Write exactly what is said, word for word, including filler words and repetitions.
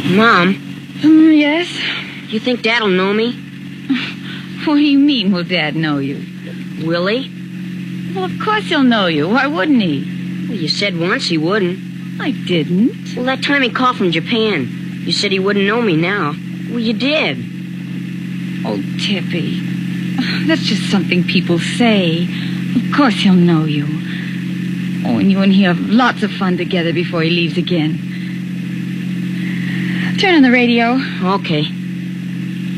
Mom? Mm, yes? You think Dad'll know me? What do you mean, will Dad know you? Will he? Well, of course he'll know you. Why wouldn't he? Well, you said once he wouldn't. I didn't. Well, that time he called from Japan, you said he wouldn't know me now. Well, you did. Oh, Tippy. That's just something people say. Of course he'll know you. Oh, and you and he have lots of fun together before he leaves again. Turn on the radio. Okay.